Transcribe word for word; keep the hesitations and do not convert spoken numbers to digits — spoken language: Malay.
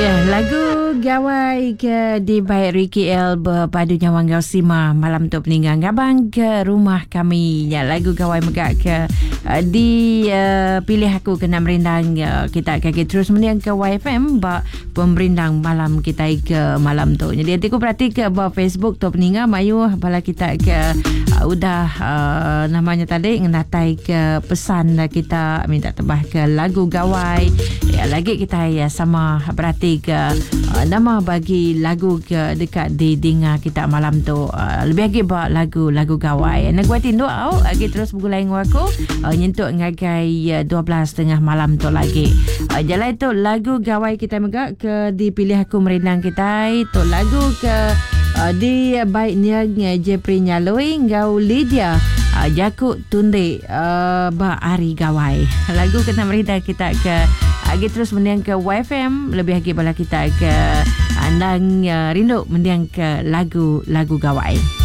Ya, lagu gawai ke di baik Ricky L berpadu nyawang Gausima malam tu peninggang abang ke rumah kami. Ya, lagu gawai megak ke uh, di uh, pilih aku kena merindang uh, kita akan terus mendiang ke Y F M bak pemerindang malam kita ke malam tu. Jadi aku perhati ke bawah Facebook tu peninggang mayu bala kita ke uh, udah uh, namanya tadi ngenatai ke pesan kita minta tebah ke lagu gawai. Ya, lagi kita ya sama berarti ke uh, nama bagi lagu ke dekat di dengar kita malam tu uh, lebih lagi buat lagu lagu gawai nak buat tindu au lagi terus bergulai dengan aku uh, nyentuk ngagai uh, dua belas tengah malam tu lagi uh, jalan itu lagu gawai kita megak ke dipilih aku merindang kita itu lagu ke uh, di baiknya Jepri Nyaloi ngau Lydia uh, Jakuk Tunde uh, ba Ari Gawai lagu kena merindang kita ke lagi terus mendiang ke Y F M lebih lagi bala kita ke andang uh, rindu mendiang ke lagu-lagu gawai.